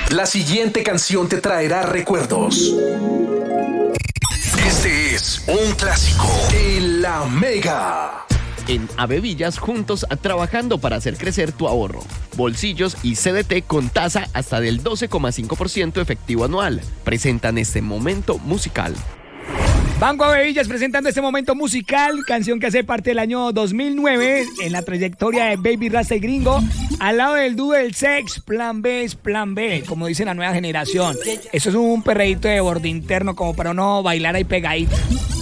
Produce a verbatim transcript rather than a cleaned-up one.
La siguiente canción te traerá recuerdos. Este es un clásico de La Mega. En Avevillas, juntos trabajando para hacer crecer tu ahorro. Bolsillos y C D T con tasa hasta del doce coma cinco por ciento efectivo anual. Presentan este momento musical. Banco Avevillas presentando este momento musical, canción que hace parte del año dos mil nueve en la trayectoria de Baby Rasta y Gringo, al lado del dúo del Sex. Plan B es Plan B, como dice la nueva generación. Eso es un perreíto de borde interno como para uno bailar ahí pegadito.